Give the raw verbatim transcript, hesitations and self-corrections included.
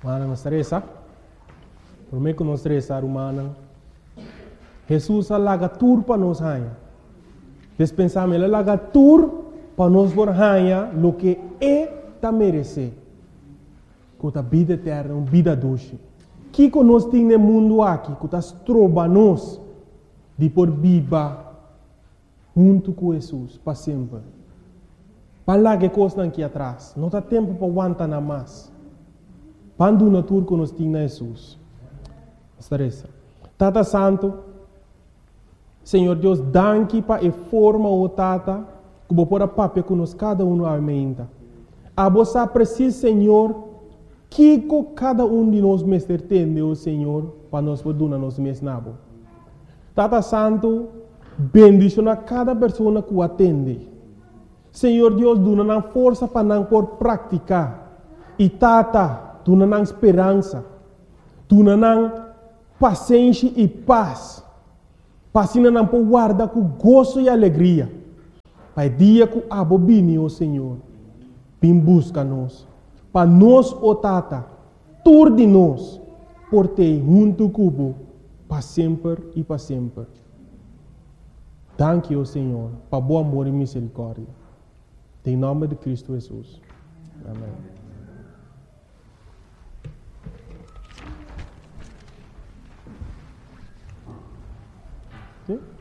Mana não estressa. Por mim que não estressa, humana. Jesus alaga tur para nós rainha. Despensamos ele alaga tur para nós por rainha lo que é ta merece. Com a vida eterna, uma vida doce. Que que nós temos no mundo aqui, que nós trobamos de por viva junto com Jesus para sempre. Para lá que coisa aqui atrás, não há tempo para aguentar nada mais. Quando na tur que nós temos Jesus. Estressa. Tata Santo, Senhor Deus, danke para a forma o Tata, que vou pôr a papel com nós cada um aumenta. A você precisa, Senhor, que cada um de nós me entende, o Senhor, para nós poder nos mesnabo. Tata Santo, bendicionar cada pessoa que o atende. Senhor Deus, dá força para não por praticar. E Tata, dá esperança. Dá paciência e paz. Para não por guardar com gozo e alegria. Para o dia que abo bini, o Senhor, vem busca nós. Para nós, o Tata, tur de nós, por ter junto cubo, para sempre e para sempre. Danke, o Senhor, para bom amor e misericórdia. Em nome de Cristo Jesus. Amém. Okay?